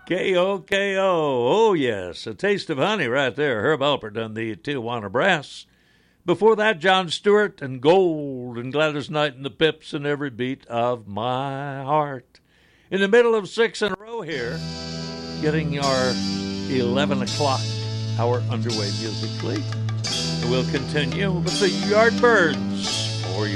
K-O-K-O. Oh, yes. A Taste of Honey right there. Herb Alpert done the Tijuana Brass. Before that, John Stewart and Gold and Gladys Knight and the Pips and Every Beat of My Heart. In the middle of 6 in a row here, getting our 11 o'clock hour underway musically. We'll continue with the Yardbirds.